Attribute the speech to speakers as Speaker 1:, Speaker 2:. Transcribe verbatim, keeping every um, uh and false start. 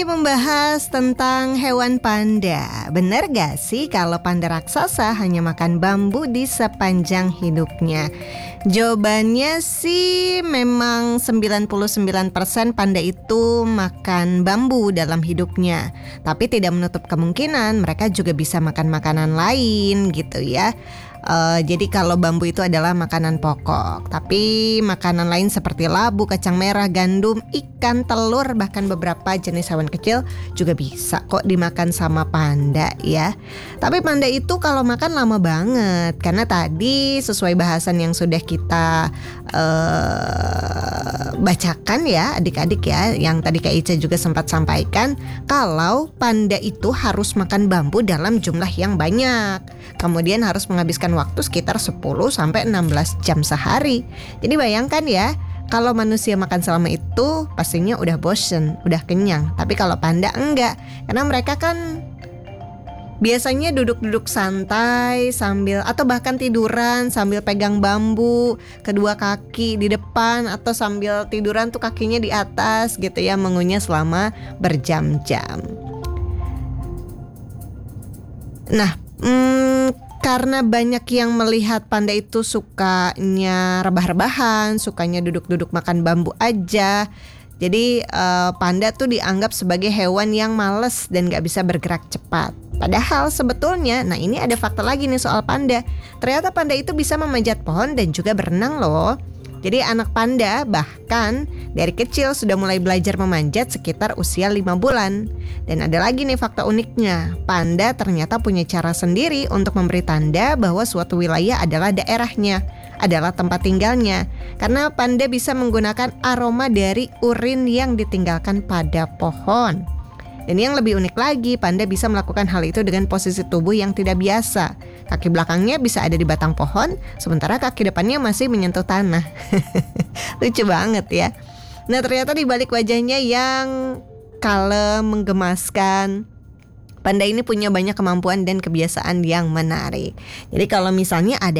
Speaker 1: lagi membahas tentang hewan panda. Benar gak sih kalau panda raksasa hanya makan bambu di sepanjang hidupnya? Jawabannya sih memang sembilan puluh sembilan persen panda itu makan bambu dalam hidupnya. Tapi tidak menutup kemungkinan mereka juga bisa makan makanan lain gitu ya. Uh, jadi kalau bambu itu adalah makanan pokok, tapi makanan lain seperti labu, kacang merah, gandum, ikan, telur, bahkan beberapa jenis hewan kecil juga bisa kok dimakan sama panda ya. Tapi panda itu kalau makan lama banget, karena tadi sesuai bahasan yang sudah kita uh, bacakan ya adik-adik ya, yang tadi Kak Ica juga sempat sampaikan, kalau panda itu harus makan bambu dalam jumlah yang banyak, kemudian harus menghabiskan waktu sekitar sepuluh sampai enam belas jam sehari. Jadi bayangkan ya, kalau manusia makan selama itu pastinya udah bosen, udah kenyang. Tapi kalau panda enggak, karena mereka kan biasanya duduk-duduk santai sambil atau bahkan tiduran sambil pegang bambu, kedua kaki di depan, atau sambil tiduran tuh kakinya di atas gitu ya, mengunyah selama berjam-jam. Nah, hmm, karena banyak yang melihat panda itu sukanya rebah-rebahan, sukanya duduk-duduk makan bambu aja. Jadi uh, panda tuh dianggap sebagai hewan yang malas dan gak bisa bergerak cepat. Padahal sebetulnya, nah ini ada fakta lagi nih soal panda. Ternyata panda itu bisa memanjat pohon dan juga berenang loh. Jadi anak panda bahkan dari kecil sudah mulai belajar memanjat sekitar usia lima bulan. Dan ada lagi nih fakta uniknya, panda ternyata punya cara sendiri untuk memberi tanda bahwa suatu wilayah adalah daerahnya, adalah tempat tinggalnya. Karena panda bisa menggunakan aroma dari urin yang ditinggalkan pada pohon. Dan yang lebih unik lagi, panda bisa melakukan hal itu dengan posisi tubuh yang tidak biasa. Kaki belakangnya bisa ada di batang pohon, sementara kaki depannya masih menyentuh tanah. Lucu banget ya. Nah, ternyata di balik wajahnya yang kalem, menggemaskan, panda ini punya banyak kemampuan dan kebiasaan yang menarik. Jadi kalau misalnya ada